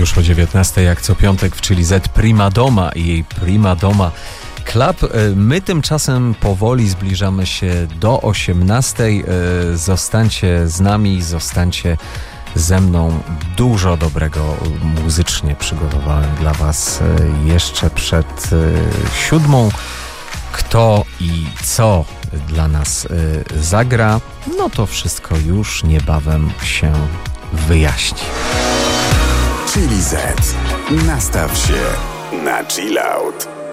Już o 19:00 jak co piątek w Chili Z Prima Doma i jej Prima Doma Club. My tymczasem powoli zbliżamy się do 18:00. Zostańcie z nami, zostańcie ze mną. Dużo dobrego muzycznie przygotowałem dla Was jeszcze przed 7:00. Kto i co dla nas zagra, no to wszystko już niebawem się wyjaśni. Chili Z. Nastaw się na chill out.